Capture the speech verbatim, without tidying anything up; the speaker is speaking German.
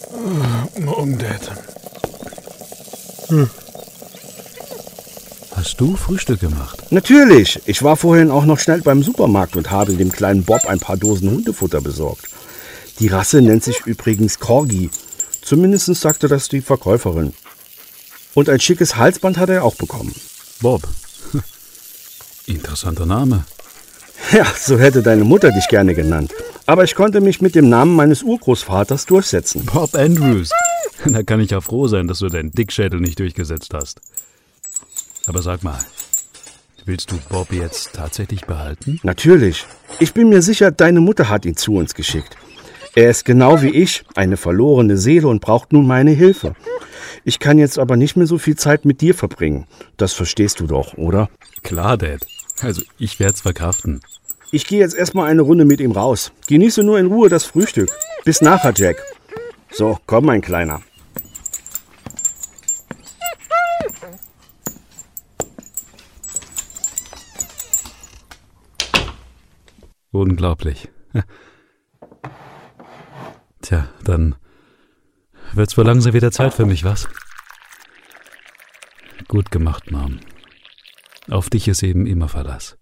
Morgen, Dad. Hm. Hast du Frühstück gemacht? Natürlich. Ich war vorhin auch noch schnell beim Supermarkt und habe dem kleinen Bob ein paar Dosen Hundefutter besorgt. Die Rasse nennt sich übrigens Corgi. Zumindest sagte das die Verkäuferin. Und ein schickes Halsband hat er auch bekommen. Bob. Interessanter Name. Ja, so hätte deine Mutter dich gerne genannt. Aber ich konnte mich mit dem Namen meines Urgroßvaters durchsetzen. Bob Andrews. Da kann ich ja froh sein, dass du deinen Dickschädel nicht durchgesetzt hast. Aber sag mal, willst du Bob jetzt tatsächlich behalten? Natürlich. Ich bin mir sicher, deine Mutter hat ihn zu uns geschickt. Er ist genau wie ich, eine verlorene Seele und braucht nun meine Hilfe. Ich kann jetzt aber nicht mehr so viel Zeit mit dir verbringen. Das verstehst du doch, oder? Klar, Dad. Also ich werde es verkraften. Ich gehe jetzt erstmal eine Runde mit ihm raus. Genieße nur in Ruhe das Frühstück. Bis nachher, Jack. So, komm, mein Kleiner. Unglaublich. Tja, dann wird's wohl langsam wieder Zeit für mich, was? Gut gemacht, Mom. Auf dich ist eben immer Verlass.